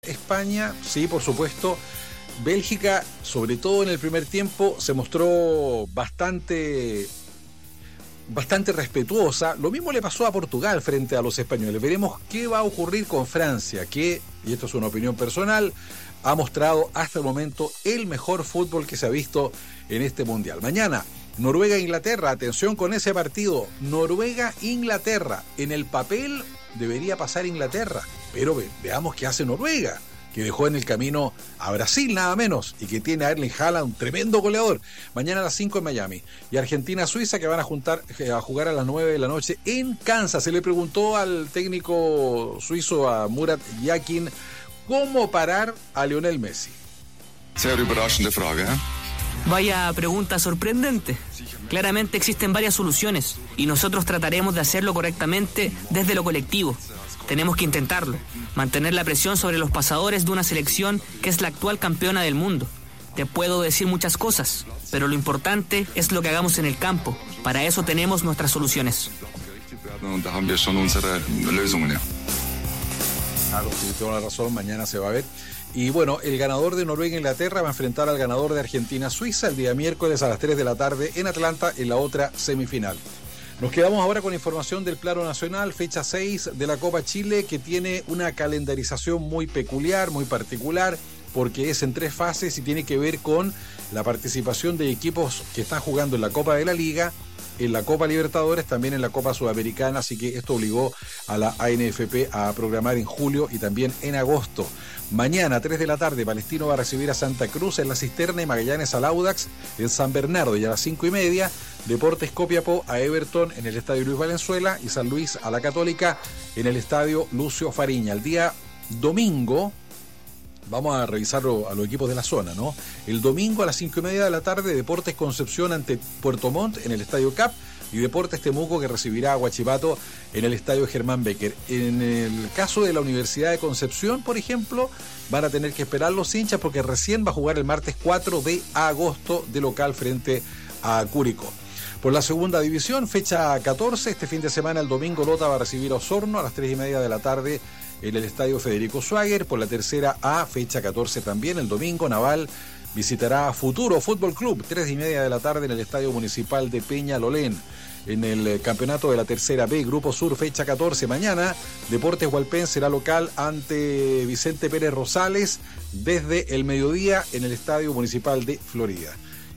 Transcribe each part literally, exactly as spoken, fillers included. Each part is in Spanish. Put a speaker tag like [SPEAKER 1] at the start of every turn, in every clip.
[SPEAKER 1] España, sí, por supuesto. Bélgica, sobre todo en el primer tiempo, se mostró bastante, bastante respetuosa. Lo mismo le pasó a Portugal frente a los españoles. Veremos qué va a ocurrir con Francia, que, y esto es una opinión personal, ha mostrado hasta el momento el mejor fútbol que se ha visto en este Mundial. Mañana, Noruega-Inglaterra, atención con ese partido. Noruega-Inglaterra, en el papel debería pasar Inglaterra, pero ve, veamos qué hace Noruega, que dejó en el camino a Brasil nada menos, y que tiene a Erling Haaland, un tremendo goleador. Mañana a las cinco en Miami. Y Argentina-Suiza, que van a, juntar, a jugar a las nueve de la noche en Kansas. Se le preguntó al técnico suizo, a Murat Yakin, cómo parar a Lionel Messi.
[SPEAKER 2] Vaya pregunta sorprendente. Claramente existen varias soluciones y nosotros trataremos de hacerlo correctamente desde lo colectivo. Tenemos que intentarlo, mantener la presión sobre los pasadores de una selección que es la actual campeona del mundo. Te puedo decir muchas cosas, pero lo importante es lo que hagamos en el campo. Para eso tenemos nuestras soluciones.
[SPEAKER 1] Claro, tiene toda la razón, mañana se va a ver. Y bueno, el ganador de Noruega-Inglaterra va a enfrentar al ganador de Argentina-Suiza el día miércoles a las tres de la tarde en Atlanta, en la otra semifinal. Nos quedamos ahora con información del plano nacional, fecha seis de la Copa Chile, que tiene una calendarización muy peculiar, muy particular, porque es en tres fases y tiene que ver con la participación de equipos que están jugando en la Copa de la Liga, en la Copa Libertadores, también en la Copa Sudamericana, así que esto obligó a la A N F P a programar en julio y también en agosto. Mañana, a tres de la tarde, Palestino va a recibir a Santa Cruz en la Cisterna y Magallanes al Audax en San Bernardo, y a las cinco y media, Deportes Copiapó a Everton en el Estadio Luis Valenzuela y San Luis a la Católica en el Estadio Lucio Fariña. El día domingo, vamos a revisar a los equipos de la zona, ¿no? El domingo a las cinco y media de la tarde, Deportes Concepción ante Puerto Montt en el Estadio Cap, y Deportes Temuco, que recibirá a Huachipato en el Estadio Germán Becker. En el caso de la Universidad de Concepción, por ejemplo, van a tener que esperar los hinchas porque recién va a jugar el martes cuatro de agosto de local frente a Curicó. Por la segunda división, fecha catorce, este fin de semana, el domingo, Lota va a recibir a Osorno a las tres y media de la tarde en el Estadio Federico Schwager. Por la tercera A, fecha catorce también, el domingo, Naval visitará a Futuro Fútbol Club, tres y media de la tarde en el Estadio Municipal de Peñalolén. En el campeonato de la tercera B, Grupo Sur, fecha catorce, mañana, Deportes Hualpén será local ante Vicente Pérez Rosales desde el mediodía en el Estadio Municipal de Florida.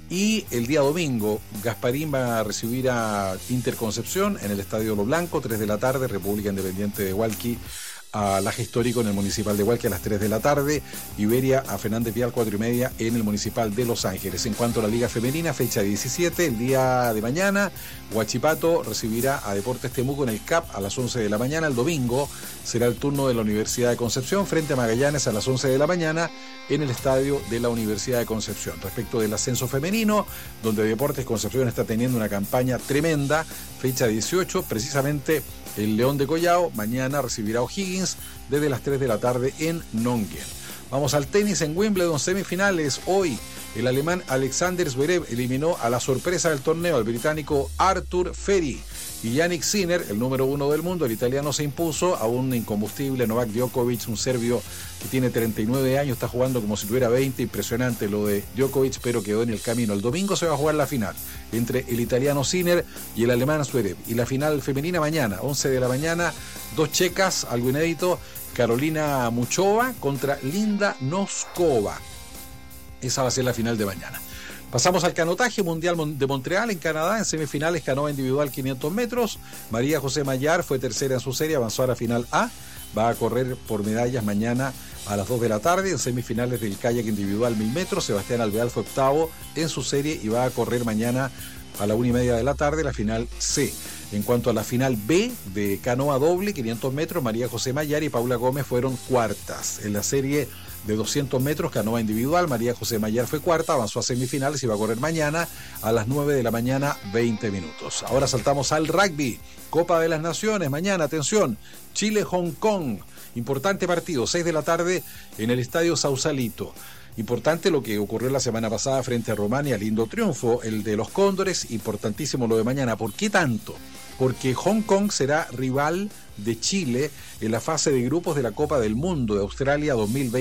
[SPEAKER 1] Y el día domingo, Gasparín va a recibir a Interconcepción en el Estadio Lo Blanco, tres de la tarde, República Independiente de Hualqui a Laje Histórico en el Municipal de Hualqui a las tres de la tarde, Iberia a Fernández Vial cuatro y media en el Municipal de Los Ángeles. En cuanto a la Liga Femenina, fecha diecisiete, el día de mañana, Huachipato recibirá a Deportes Temuco en el C A P a las once de la mañana. El domingo será el turno de la Universidad de Concepción frente a Magallanes a las once de la mañana en el estadio de la Universidad de Concepción. Respecto del ascenso femenino, donde Deportes Concepción está teniendo una campaña tremenda, fecha dieciocho, precisamente el León de Collao mañana recibirá a O'Higgins desde las tres de la tarde en Nonguén. Vamos al tenis en Wimbledon, semifinales. Hoy el alemán Alexander Zverev eliminó a la sorpresa del torneo, al británico Arthur Ferry. Y Yannick Sinner, el número uno del mundo, el italiano, se impuso a un incombustible Novak Djokovic, un serbio que tiene treinta y nueve años, está jugando como si tuviera veinte, impresionante lo de Djokovic, pero quedó en el camino. El domingo se va a jugar la final entre el italiano Sinner y el alemán Zverev. Y la final femenina mañana, once de la mañana, dos checas, algo inédito, Carolina Muchova contra Linda Noskova. Esa va a ser la final de mañana. Pasamos al canotaje mundial de Montreal en Canadá. En semifinales, canoa individual quinientos metros. María José Mayar fue tercera en su serie, avanzó a la final A. Va a correr por medallas mañana a las dos de la tarde. En semifinales del kayak individual mil metros, Sebastián Alvear fue octavo en su serie y va a correr mañana a la una y media de la tarde la final C. En cuanto a la final B de canoa doble, quinientos metros, María José Mayar y Paula Gómez fueron cuartas. En la serie de doscientos metros, canoa individual, María José Mayar fue cuarta, avanzó a semifinales y va a correr mañana a las nueve de la mañana, veinte minutos. Ahora saltamos al rugby, Copa de las Naciones, mañana, atención, Chile-Hong Kong, importante partido, seis de la tarde en el Estadio Sausalito. Importante lo que ocurrió la semana pasada frente a Rumania, lindo triunfo, el de los Cóndores, importantísimo lo de mañana. ¿Por qué tanto? Porque Hong Kong será rival de Chile en la fase de grupos de la Copa del Mundo de Australia dos mil veinte.